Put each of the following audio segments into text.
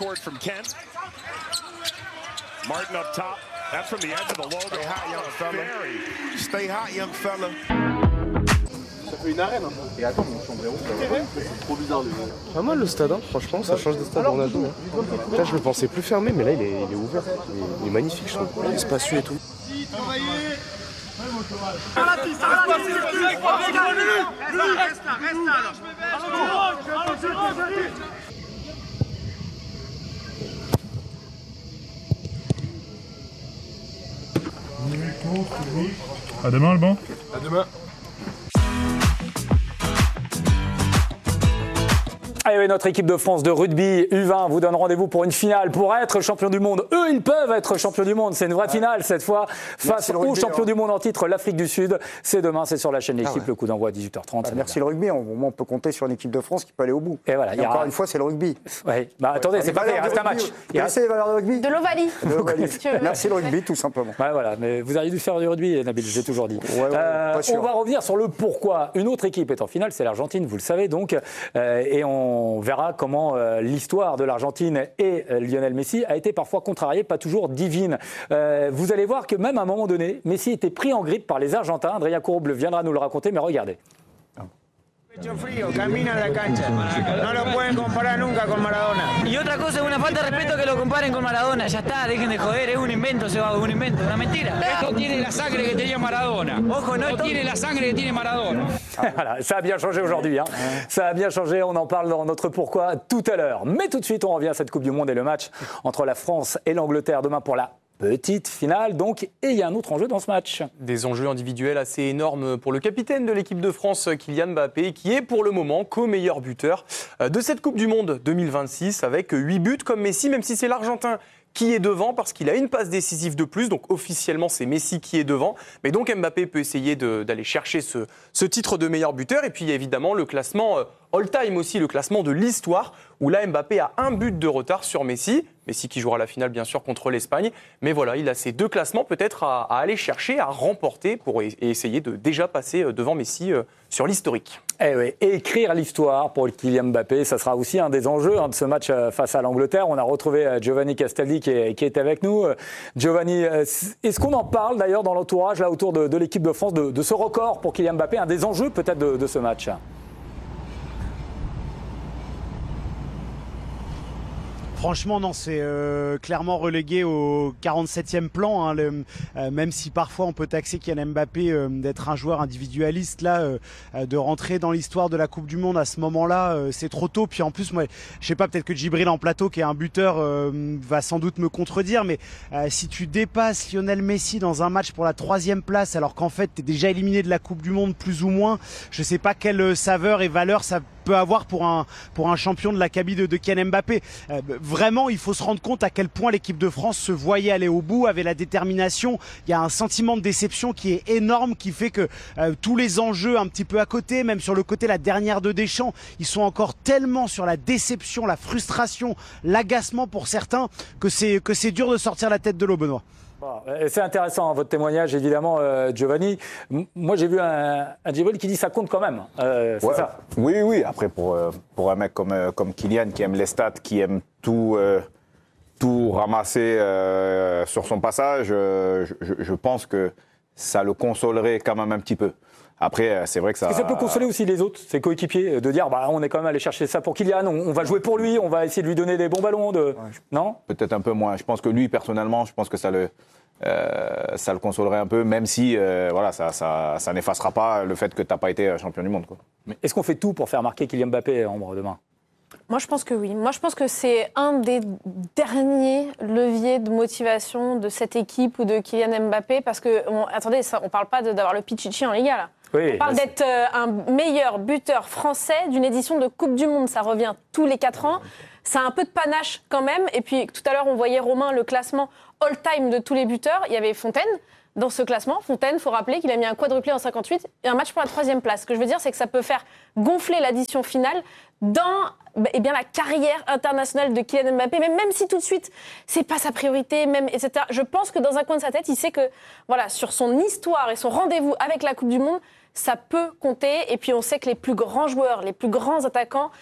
court from Kent. Martin up top. That's from the edge of the logo. Stay hot, young fella. Stay hot, young fella. Ça fait une arène, hein. Et attends, mon sombrero, c'est trop bizarre, lui. Pas mal le stade, hein. Franchement, ça change de stade où on a joué. Là, je le pensais plus fermé, mais là, il est ouvert. Il est magnifique, je trouve. Il est spacieux et tout. À demain, Alban. À demain. Allez, oui, notre équipe de France de rugby U20 vous donne rendez-vous pour une finale pour être champion du monde. Eux, ils peuvent être champions du monde. C'est une vraie finale cette fois face au champion du monde en titre, l'Afrique du Sud. C'est demain, c'est sur la chaîne L'équipe. Le coup d'envoi à 18h30. Merci le rugby. On peut compter sur une équipe de France qui peut aller au bout. Et voilà. Encore une fois, c'est le rugby. Ouais. Bah, attendez, c'est pas fait. Il reste un match. Il reste les valeurs de rugby. De l'Ovalie. Merci le rugby, tout simplement. Ouais, voilà. Mais vous auriez dû faire du rugby, Nabil. J'ai toujours dit. On va revenir sur le pourquoi. Une autre équipe est en finale, c'est l'Argentine. Vous le savez donc, et on verra comment l'histoire de l'Argentine et Lionel Messi a été parfois contrariée, pas toujours divine. Vous allez voir que même à un moment donné, Messi était pris en grippe par les Argentins. Adrien Courble viendra nous le raconter, mais regardez. Pecho frío, camina a la cancha. No lo pueden comparar nunca con Maradona. Y otra cosa, es una falta de respeto que lo comparen con Maradona. Ya está, dejen de joder, es un invento, se va, un invento, una mentira. Esto tiene la sangre que tenía Maradona. Ojo, no tiene la sangre que tiene Maradona. Voilà, ça a bien changé aujourd'hui. Hein. Ça a bien changé, on en parle dans notre pourquoi tout à l'heure. Mais tout de suite, on revient à cette Coupe du Monde et le match entre la France et l'Angleterre demain pour la petite finale, donc, et il y a un autre enjeu dans ce match. Des enjeux individuels assez énormes pour le capitaine de l'équipe de France, Kylian Mbappé, qui est pour le moment co-meilleur buteur de cette Coupe du Monde 2026, avec 8 buts comme Messi, même si c'est l'Argentin qui est devant parce qu'il a une passe décisive de plus. Donc officiellement, c'est Messi qui est devant. Mais donc Mbappé peut essayer d'aller chercher ce titre de meilleur buteur. Et puis il y a évidemment le classement all-time aussi, le classement de l'histoire, où là Mbappé a un but de retard sur Messi. Messi qui jouera la finale bien sûr contre l'Espagne. Mais voilà, il a ces deux classements peut-être à aller chercher, à remporter pour essayer de déjà passer devant Messi sur l'historique. Eh oui, et écrire l'histoire pour Kylian Mbappé, ça sera aussi un des enjeux de ce match face à l'Angleterre. On a retrouvé Giovanni Castaldi qui est avec nous. Giovanni, est-ce qu'on en parle d'ailleurs dans l'entourage là autour de l'équipe de France de ce record pour Kylian Mbappé, un des enjeux peut-être de ce match? Franchement, non, c'est clairement relégué au 47e plan. Hein, même si parfois on peut taxer Kylian Mbappé d'être un joueur individualiste, là, de rentrer dans l'histoire de la Coupe du Monde à ce moment-là, c'est trop tôt. Puis en plus, moi, je sais pas, peut-être que Djibril en plateau, qui est un buteur, va sans doute me contredire, mais si tu dépasses Lionel Messi dans un match pour la 3e place, alors qu'en fait, tu es déjà éliminé de la Coupe du Monde plus ou moins, je sais pas quelle saveur et valeur ça peut avoir pour un champion de l'acabit de Kylian Mbappé. Vraiment, il faut se rendre compte à quel point l'équipe de France se voyait aller au bout, avait la détermination. Il y a un sentiment de déception qui est énorme, qui fait que tous les enjeux un petit peu à côté, même sur le côté la dernière de Deschamps, ils sont encore tellement sur la déception, la frustration, l'agacement pour certains, que c'est dur de sortir la tête de l'eau, Benoît. C'est intéressant votre témoignage évidemment, Giovanni. Moi j'ai vu un Djibril qui dit ça compte quand même. C'est ça. Oui. Après pour un mec comme Kylian qui aime les stats, qui aime tout ramasser sur son passage, je pense que ça le consolerait quand même un petit peu. Après, c'est vrai que ça... Est-ce que ça peut consoler aussi les autres, ses coéquipiers, de dire on est quand même allé chercher ça pour Kylian, on va jouer pour lui, on va essayer de lui donner des bons ballons, non ? Peut-être un peu moins. Je pense que lui, personnellement, je pense que ça le consolerait un peu, même si ça n'effacera pas le fait que tu n'as pas été champion du monde, quoi. Mais est-ce qu'on fait tout pour faire marquer Kylian Mbappé, Ambre, demain ? Moi, je pense que oui. Moi, je pense que c'est un des derniers leviers de motivation de cette équipe ou de Kylian Mbappé, parce que, attendez, on ne parle pas d'avoir le Pichichi en Liga, là. Oui, on parle d'être un meilleur buteur français d'une édition de Coupe du Monde. Ça revient tous les 4 ans. Ça a un peu de panache quand même. Et puis, tout à l'heure, on voyait, Romain, le classement all-time de tous les buteurs. Il y avait Fontaine dans ce classement. Fontaine, il faut rappeler qu'il a mis un quadruplé en 58 et un match pour la 3e place. Ce que je veux dire, c'est que ça peut faire gonfler l'addition finale dans la carrière internationale de Kylian Mbappé, même si tout de suite, c'est pas sa priorité, etc. Je pense que dans un coin de sa tête, il sait que sur son histoire et son rendez-vous avec la Coupe du Monde, ça peut compter. Et puis, on sait que les plus grands joueurs, les plus grands attaquants,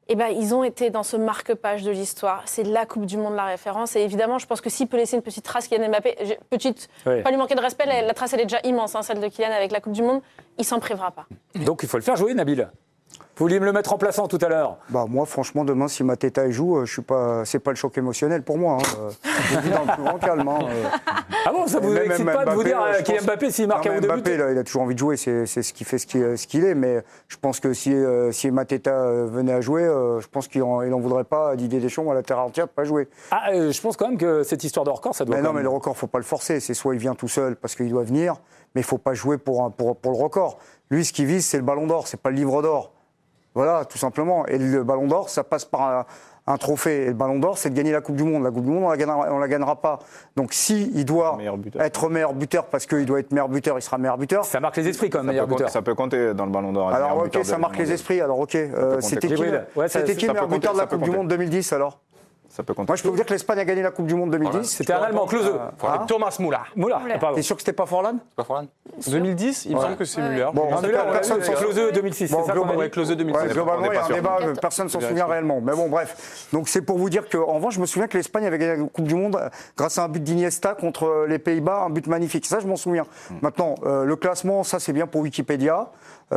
eh ben, ils ont été dans ce marque-page de l'histoire. C'est la Coupe du Monde la référence. Et évidemment, je pense que s'il peut laisser une petite trace Kylian Mbappé, pas lui manquer de respect, la trace elle est déjà immense, hein, celle de Kylian avec la Coupe du Monde, il s'en privera pas. Donc il faut le faire jouer, Nabil. Vous vouliez me le mettre en plaçant tout à l'heure. Moi, franchement, demain, si Mateta joue, c'est pas le choc émotionnel pour moi. Je le dis dans le plus grand calme. Ah bon, ça vous excite pas de vous dire Kylian Mbappé, s'il marque un ou deux buts? Mbappé, il a toujours envie de jouer, c'est ce qui fait ce qu'il est. Mais je pense que si Mateta venait à jouer, je pense qu'il n'en voudrait pas à Didier Deschamps à la terre entière de pas jouer. Je pense quand même que cette histoire de record, ça doit. Mais le record, faut pas le forcer. C'est soit il vient tout seul parce qu'il doit venir, mais il faut pas jouer pour le record. Lui, ce qu'il vise, c'est le Ballon d'Or, c'est pas le Livre d'Or. Voilà, tout simplement. Et le Ballon d'Or, ça passe par un trophée. Et le Ballon d'Or, c'est de gagner la Coupe du Monde. La Coupe du Monde, on la gagnera pas. Donc, il doit être meilleur buteur parce qu'il doit être meilleur buteur, il sera meilleur buteur. Ça marque les esprits quand même, meilleur buteur. Ça peut compter dans le Ballon d'Or. Alors, ok, ça marque les esprits. Alors, ok. C'était qui le meilleur buteur de la Coupe du Monde 2010 alors? Ça peut compter. Moi, je peux vous dire que l'Espagne a gagné la Coupe du Monde 2010. C'était un Allemand, Klose. Thomas Müller. T'es sûr que c'était pas Forlan? C'est pas Forlan. 2010, il me semble que c'est Müller. Bon, personne s'en souvient. Klose 2006. Klose 2006. Globalement, il y a un débat, personne ne s'en souvient réellement. Mais bon, bref. Donc, c'est pour vous dire qu'en revanche, je me souviens que l'Espagne avait gagné la Coupe du Monde grâce à un but d'Iniesta contre les Pays-Bas, un but magnifique. Ça, je m'en souviens. Maintenant, le classement, ça, c'est bien pour Wikipédia.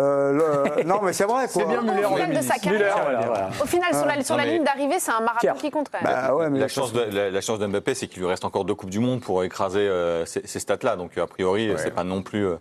Non, mais c'est vrai. C'est bien Müller en de sa carrière. Au final, sur la ligne d'arrivée, c'est un marathon qui compte quand même. La chance de Mbappé, c'est qu'il lui reste encore 2 Coupes du Monde pour écraser ces stats-là. Donc, a priori, c'est pas non plus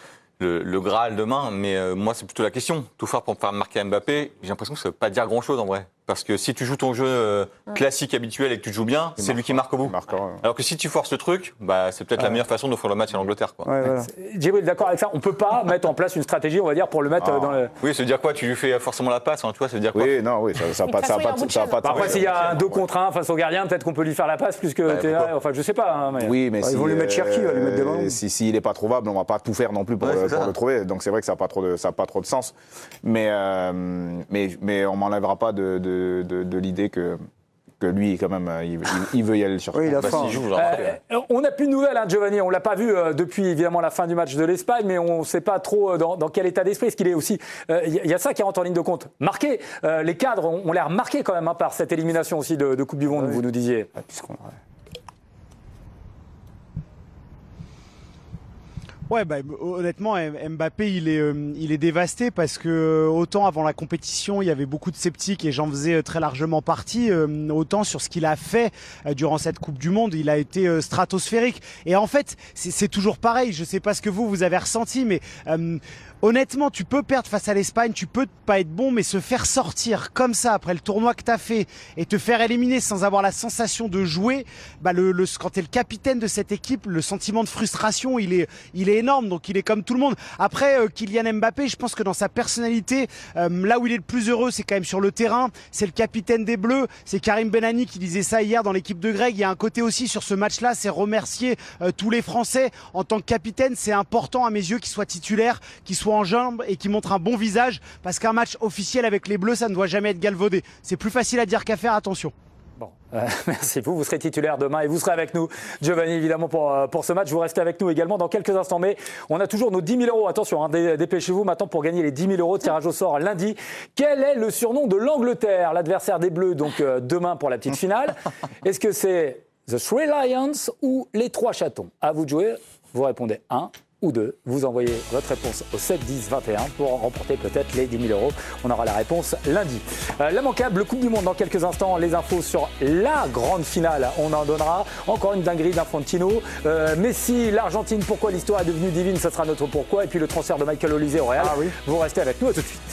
le Graal demain. Mais moi, c'est plutôt la question. Tout faire pour faire marquer Mbappé, j'ai l'impression que ça ne veut pas dire grand-chose en vrai. Parce que si tu joues ton jeu classique, habituel et que tu joues bien, c'est lui qui marque au bout. Alors que si tu forces le truc, c'est peut-être la meilleure façon d'offrir le match à l'Angleterre. Djibril, d'accord avec ça. On ne peut pas mettre en place une stratégie, on va dire, pour le mettre dans le. Oui, ça veut dire quoi? Tu lui fais forcément la passe, hein, tu vois, ça veut dire quoi? Oui, non, oui, ça n'a pas de Après, s'il y a un 2 contre 1 face au gardien, peut-être qu'on peut lui faire la passe plus que Théa. Enfin, je sais pas. Oui, mais ils vont lui mettre Cherki, lui mettre des ballons. S'il n'est pas trouvable, on ne va pas tout faire non plus pour le trouver. Donc c'est vrai que ça n'a pas trop de sens. Mais on ne m'enlèvera pas de l'idée que lui, quand même, il veut y aller chercher. Oui, il a faim. On n'a plus de nouvelles, Giovanni. On ne l'a pas vu depuis, évidemment, la fin du match de l'Espagne, mais on ne sait pas trop dans quel état d'esprit. Est-ce qu'il est aussi... Il y a ça qui rentre en ligne de compte. Marqué. Les cadres ont l'air marqués quand même par cette élimination aussi de Coupe du Monde, vous nous disiez. Ouais, honnêtement, Mbappé, il est dévasté parce que autant avant la compétition, il y avait beaucoup de sceptiques et j'en faisais très largement partie, autant sur ce qu'il a fait durant cette Coupe du Monde, il a été stratosphérique. Et en fait, c'est toujours pareil. Je sais pas ce que vous avez ressenti, mais honnêtement, tu peux perdre face à l'Espagne, tu peux pas être bon, mais se faire sortir comme ça après le tournoi que t'as fait et te faire éliminer sans avoir la sensation de jouer, quand t'es le capitaine de cette équipe, le sentiment de frustration, il est énorme. Donc il est comme tout le monde. Après, Kylian Mbappé, je pense que dans sa personnalité, là où il est le plus heureux, c'est quand même sur le terrain. C'est le capitaine des Bleus. C'est Karim Benani qui disait ça hier dans l'équipe de Greg. Il y a un côté aussi sur ce match-là, c'est remercier tous les Français en tant que capitaine. C'est important à mes yeux qu'il soit titulaire, qu'il soit en jambes et qui montre un bon visage parce qu'un match officiel avec les Bleus, ça ne doit jamais être galvaudé. C'est plus facile à dire qu'à faire, attention. Bon, merci. Vous serez titulaire demain et vous serez avec nous, Giovanni, évidemment, pour ce match. Vous restez avec nous également dans quelques instants. Mais on a toujours nos 10 000 euros. Attention, dépêchez-vous maintenant pour gagner les 10 000 euros. Tirage au sort lundi. Quel est le surnom de l'Angleterre, l'adversaire des Bleus, donc demain pour la petite finale? Est-ce que c'est The Three Lions ou les 3 chatons? À vous de jouer. Vous répondez 1 ou 2. Vous envoyez votre réponse au 7 10 21 pour remporter peut-être les 10 000 euros. On aura la réponse lundi. L'immanquable Coupe du Monde dans quelques instants. Les infos sur la grande finale. On en donnera encore une dinguerie d'Infantino. Messi, l'Argentine, pourquoi l'histoire est devenue divine, ça sera notre pourquoi. Et puis le transfert de Michael Olise au Real. Vous restez avec nous, à tout de suite.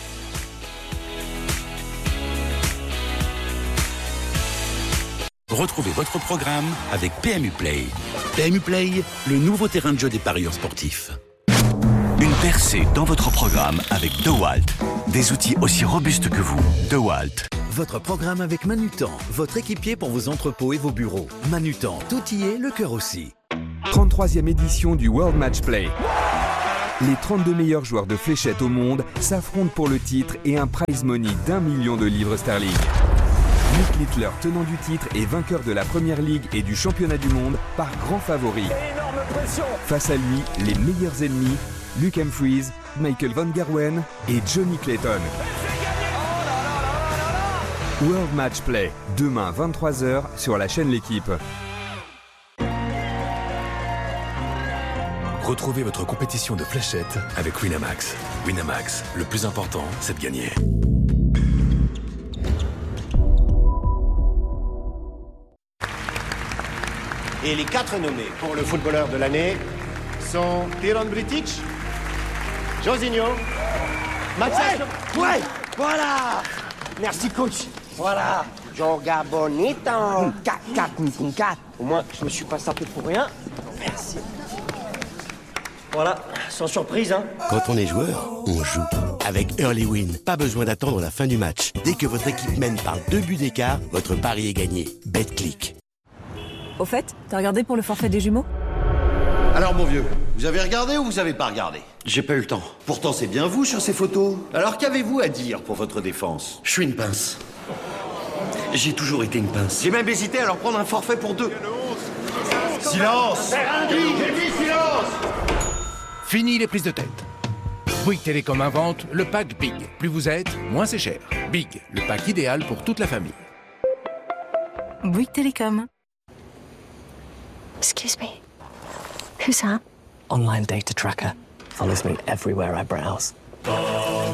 Retrouvez votre programme avec PMU Play. PMU Play, le nouveau terrain de jeu des parieurs sportifs. Une percée dans votre programme avec DeWalt. Des outils aussi robustes que vous. DeWalt. Votre programme avec Manutan, votre équipier pour vos entrepôts et vos bureaux. Manutan, tout y est, le cœur aussi. 33e édition du World Match Play. Les 32 meilleurs joueurs de fléchettes au monde s'affrontent pour le titre et un prize money d'1 million de livres sterling. Nick Littler, tenant du titre et vainqueur de la Première Ligue et du Championnat du Monde, par grand favori. Énorme pression. Face à lui, les meilleurs ennemis, Luke Humphries, Michael Van Gerwen et Johnny Clayton. World Match Play, demain 23h sur la chaîne L'Équipe. Retrouvez votre compétition de fléchettes avec Winamax. Winamax, le plus important, c'est de gagner. Et les 4 nommés pour le footballeur de l'année sont Tiron Britic, Josinho, Mathias... Ouais, voilà. Merci, coach. Voilà. Joga bonito. 4. Au moins, je me suis pas sapé pour rien. Merci. Voilà, sans surprise, hein. Quand on est joueur, on joue. Avec Early Win, pas besoin d'attendre la fin du match. Dès que votre équipe mène par 2 buts d'écart, votre pari est gagné. BetClick. Au fait, t'as regardé pour le forfait des jumeaux? Alors mon vieux, vous avez regardé ou vous avez pas regardé? J'ai pas eu le temps. Pourtant c'est bien vous sur ces photos. Alors qu'avez-vous à dire pour votre défense? Je suis une pince. J'ai toujours été une pince. J'ai même hésité à leur prendre un forfait pour 2. Silence! J'ai dit silence! Fini les prises de tête. Bouygues Télécom invente le pack Big. Plus vous êtes, moins c'est cher. Big, le pack idéal pour toute la famille. Bouygues Télécom. Excuse me. Who's that? Online data tracker. Follows me everywhere I browse.